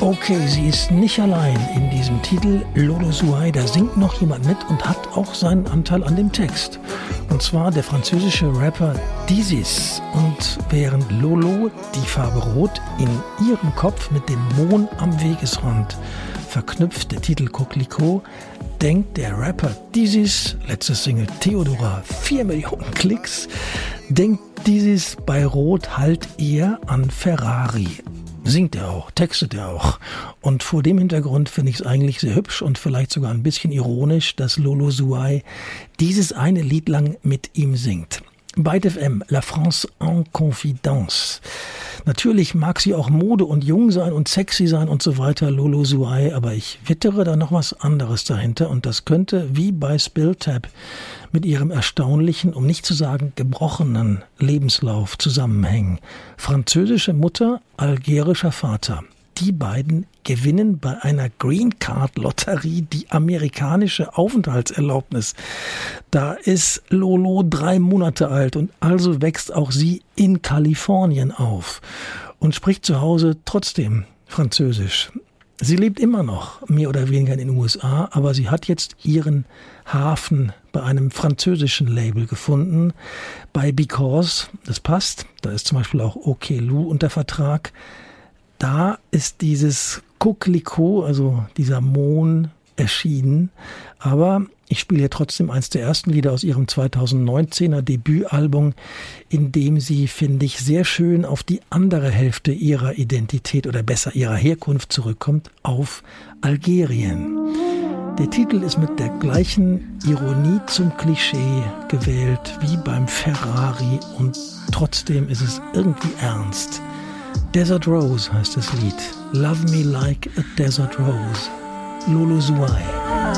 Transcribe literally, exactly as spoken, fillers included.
Okay, sie ist nicht allein in diesem Titel Lolo Zouaï, da singt noch jemand mit und hat auch seinen Anteil an dem Text. Und zwar der französische Rapper Dizis. Und während Lolo die Farbe Rot in ihrem Kopf mit dem Mond am Wegesrand verknüpft, der Titel Coquelicot, denkt der Rapper Dizis, letzte Single Theodora, vier Millionen Klicks, denkt Dizis bei Rot halt eher an Ferrari. Singt er auch, textet er auch. Und vor dem Hintergrund finde ich es eigentlich sehr hübsch und vielleicht sogar ein bisschen ironisch, dass Lolo Zouaï dieses eine Lied lang mit ihm singt. Byte F M, La France en Confidence. Natürlich mag sie auch Mode und jung sein und sexy sein und so weiter, Lolo Zouaï, aber ich wittere da noch was anderes dahinter und das könnte wie bei Spill Tap mit ihrem erstaunlichen, um nicht zu sagen gebrochenen Lebenslauf zusammenhängen. Französische Mutter, algerischer Vater. Die beiden gewinnen bei einer Green Card Lotterie die amerikanische Aufenthaltserlaubnis. Da ist Lolo drei Monate alt und also wächst auch sie in Kalifornien auf und spricht zu Hause trotzdem Französisch. Sie lebt immer noch mehr oder weniger in den U S A, aber sie hat jetzt ihren Hafen bei einem französischen Label gefunden, bei Because, das passt, da ist zum Beispiel auch OK Lou unter Vertrag. Da ist dieses Coquelicot, also dieser Mond, erschienen. Aber ich spiele hier trotzdem eins der ersten Lieder aus ihrem zweitausendneunzehner Debütalbum, in dem sie, finde ich, sehr schön auf die andere Hälfte ihrer Identität oder besser ihrer Herkunft zurückkommt, auf Algerien. Der Titel ist mit der gleichen Ironie zum Klischee gewählt wie beim Ferrari und trotzdem ist es irgendwie ernst. Desert Rose heißt das Lied. Love Me Like a Desert Rose. Lolo Zouaï.